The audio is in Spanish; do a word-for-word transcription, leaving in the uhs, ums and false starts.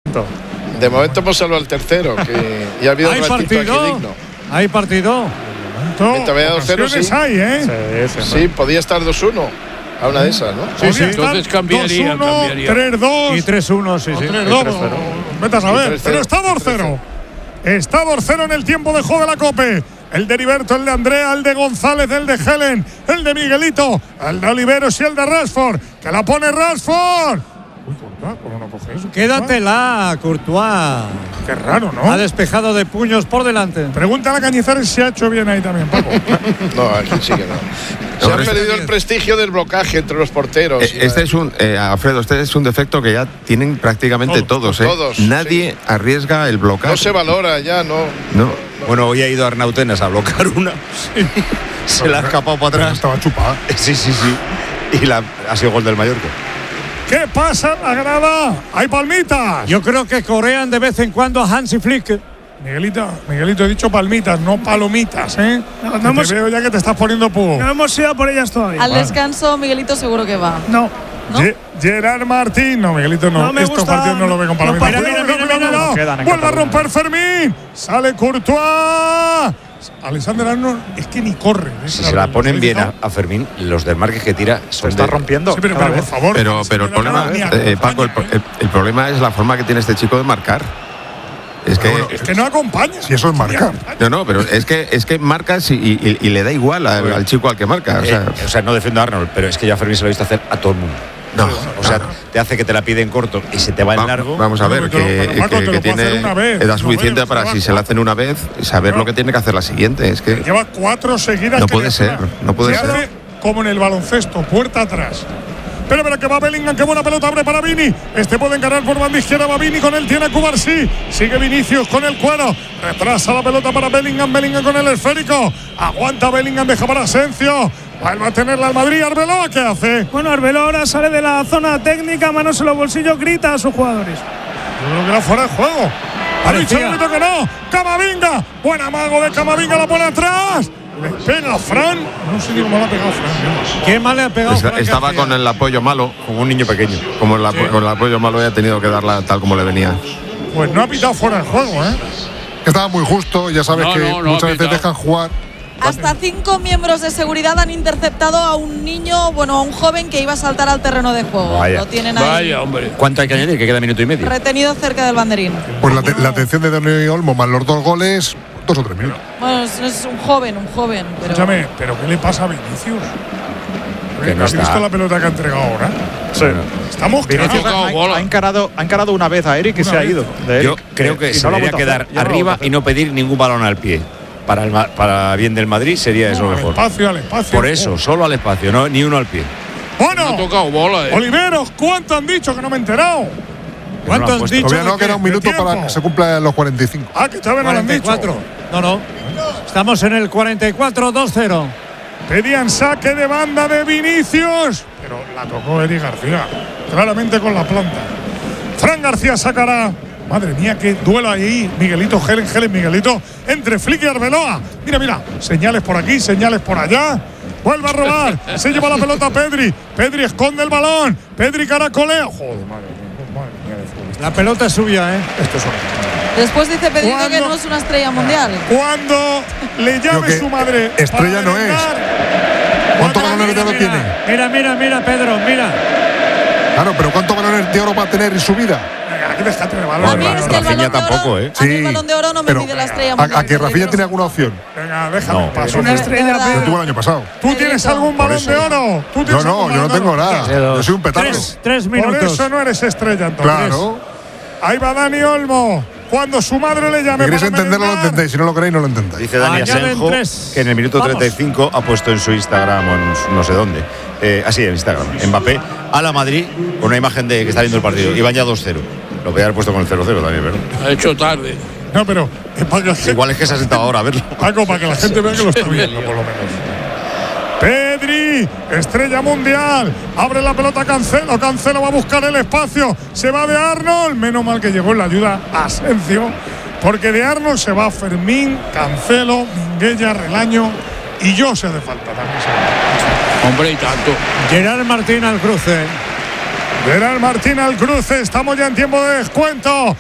De momento hemos salvado al tercero, que ya ha habido un ratito aquí digno. Hay partido. Mientras vaya dos cero, sí. Hay, ¿eh? Sí, sí, sí, podía estar dos uno. A una de esas, ¿no? Sí, sí. Entonces cambiaría, dos uno, cambiaría. tres dos. Y tres uno, sí, sí. tres dos. Vete a saber. Pero está dos cero. Está dos cero en el tiempo de juego de la Cope. El de Heriberto, el de Andrea, el de González, el de Helen, el de Miguelito, el de Oliveros y el de Rashford. Que la pone Rashford. Uy, Courtois, ¿cómo no coge eso? Quédatela, Courtois. Qué raro, ¿no? Ha despejado de puños por delante. Pregúntale a Cañizares si ha hecho bien ahí también, Paco. No, aquí sí que no. Se ha perdido el prestigio del blocaje entre los porteros. Eh, este es un, eh, Alfredo, este es un defecto que ya tienen prácticamente todos. todos, ¿eh? todos Nadie sí. arriesga el blocaje. No se valora ya, no. No. Bueno, hoy ha ido Arnautenas a bloquear una. Sí. Se la ha escapado para atrás. Estaba chupada. Sí, sí, sí. Y la, ha sido gol del Mallorca. ¿Qué pasa en la grada? ¡Hay palmitas! Yo creo que corean de vez en cuando a Hansi Flick. Miguelito, Miguelito, he dicho palmitas, no palomitas, ¿eh? No, no te hemos, veo ya que te estás poniendo pu. No hemos ido por ellas todavía. Al descanso, Miguelito seguro que va. No. ¿No? Ge Gerard Martín, no, Miguelito no. No me Estos gusta, partidos no, no lo ve con palomitas. mira, Cuidado, mira, cuidado, mira, cuidado, mira, cuidado. Vuelve a romper Fermín. Sale Courtois. Alexander Arnold es que ni corre. Si se la ponen bien a, a Fermín, los desmarques que tira son. Se está de, rompiendo. Sí, pero, pero por favor. Pero, pero el problema, eh, Paco, el, el, el problema es la forma que tiene este chico de marcar. Es que, bueno, es que no acompaña. Si eso es marcar. No, no, pero es que es que marcas y, y, y le da igual a, al chico al que marca. O sea, eh, o sea, no defiendo a Arnold, pero es que ya Fermín se lo ha visto hacer a todo el mundo. No, o sea, te hace que te la pide en corto y se te va en largo. Vamos a ver, Pero, que, pero, Paco, que, te que lo puede hacer tiene una vez, edad no suficiente vale, para, trabajo. si se la hacen una vez, saber No. lo que tiene que hacer la siguiente. Es que Lleva cuatro seguidas. No que puede le ser, hacen. no puede se ser. Hace como en el baloncesto, puerta atrás. Pero pero que va Bellingham, qué buena pelota abre para Vini. Este puede encarar por banda izquierda, va Vini, con él tiene a Cubarsí. Sigue Vinicius con el cuero. Retrasa la pelota para Bellingham, Bellingham con el esférico. Aguanta Bellingham, deja para Asensio. Vuelve a tenerla al Madrid. Arbeloa, ¿qué hace? Bueno, Arbeloa ahora sale de la zona técnica, manos en los bolsillos, grita a sus jugadores. Yo creo que era fuera de juego. Ha dicho el árbitro que no. Camavinga, buen amago de Camavinga, la pone atrás. Le pega a Fran. No sé ni cómo le ha pegado Fran. ¿Qué mal le ha pegado Está, Fran estaba García? con el apoyo malo, Como un niño pequeño. como el, apo- Sí. con el apoyo malo ya ha tenido que darla tal como le venía. Pues no ha pitado fuera de juego, ¿eh? Estaba muy justo, ya sabes No, que no, no, muchas veces pitado. dejan jugar. Hasta cinco miembros de seguridad han interceptado a un niño, bueno, a un joven que iba a saltar al terreno de juego. Vaya. Lo tienen ahí Vaya, hombre. ¿Cuánto hay que añadir? Que queda minuto y medio. retenido cerca del banderín. Pues la, te- la atención de Dani Olmo más los dos goles, dos o tres minutos. Bueno, es, es un joven, un joven. Pero Escúchame, ¿pero qué le pasa a Vinicius? Que no ¿Has está. visto la pelota que ha entregado ahora? Sí. Estamos Vinicius claros. ha- bola. Ha encarado, ha encarado una vez a Eric y Una se ha vez. ido. De Yo Eric. creo que Y se no lo ha debería vuelto a quedar hacer. Ya no lo ha arriba vuelto a y no pedir ningún balón al pie. Para el ma- para bien del Madrid sería eso No, al mejor. espacio, al espacio. Por eso, solo al espacio, no ni uno al pie. No Bueno, ha tocado bola, eh. Oliveros, ¿cuánto han dicho que no me he enterado? ¿Cuánto han han puesto. dicho? Todavía no de queda qué? un minuto tiempo? para que se cumplan los cuarenta y cinco. Ah, que todavía no lo han dicho. cuarenta y cuatro. No, no. Estamos en el cuarenta y cuatro, dos cero. Pedían saque de banda de Vinicius. Pero la tocó Eric García. Claramente con la planta. Fran García sacará. Madre mía, qué duelo ahí. Miguelito, Helen, Helen, Miguelito. Entre Flick y Arbeloa. Mira, mira. Señales por aquí, señales por allá. Vuelve a robar. Se lleva la pelota Pedri. Pedri esconde el balón. Pedri caracolea. Joder, madre mía. Madre mía de fútbol. La pelota es suya, ¿eh? Esto es horrible. después dice Pedrito que ¿Cuándo? no es una estrella mundial. Cuando le Digo llame que su madre. estrella para no es. merendar, ¿Cuántos cuando- balones de oro tiene? Mira, mira, mira, Pedro, mira. Claro, pero ¿cuántos balones de oro va a tener en su vida? Venga, aquí déjate de A balón. mí es que el Rafinha balón de tampoco, oro, ¿eh? a mí el balón de oro no me pero mide la estrella a, mundial. a que Rafinha tiene alguna opción. Venga, déjame No, en paz. es una estrella, verdad. Lo tuvo el año pasado. ¿Tú tienes algún Por balón eso. de oro? ¿Tú Yo tienes no, algún yo no balón de tengo oro? nada. Yo soy un petardo. Tres, tres Por minutos. eso no eres estrella, entonces. Claro. Ahí va Dani Olmo. Cuando su madre le Si llame queréis para entenderlo, lo merendar. entendéis. Si no lo queréis, no lo entendáis. Dice Dani Añaden Asenjo tres. que en el minuto Vamos. treinta y cinco ha puesto en su Instagram o en su- no sé dónde. Eh, así en Instagram. Mbappé a la Madrid con una imagen de que está viendo el partido. Y van ya dos cero. Lo podía haber puesto con el cero cero también, ¿verdad? Ha hecho tarde. No, pero es para que la gente, Igual es que se ha sentado ahora a verlo. Paco, para que la gente vea que lo está viendo, por lo menos. Pedri, estrella mundial. Abre la pelota Cancelo. Cancelo va a buscar el espacio. Se va de Arnold. Menos mal que llegó en la ayuda a Asensio. Porque de Arnold se va Fermín, Cancelo, Minguella, Relaño. Y yo se hace falta también. se va. Hombre, y tanto. Gerard Martín al cruce. Gerard Martín al cruce. Estamos ya en tiempo de descuento.